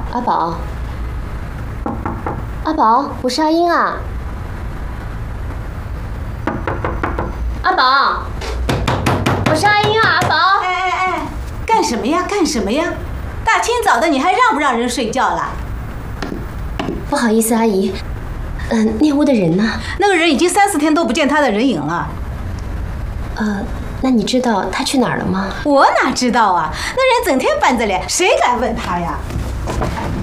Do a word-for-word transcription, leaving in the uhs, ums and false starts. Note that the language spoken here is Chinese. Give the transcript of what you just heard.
阿宝，阿宝，我是阿英啊。阿宝，我是阿英啊，阿宝。 哎哎哎，干什么呀？干什么呀？大清早的，你还让不让人睡觉了？ 不好意思，阿姨。嗯、呃，那屋的人呢？ 那个人已经三四天都不见他的人影了。 呃，那你知道他去哪儿了吗？ 我哪知道啊？那人整天板着脸，谁敢问他呀？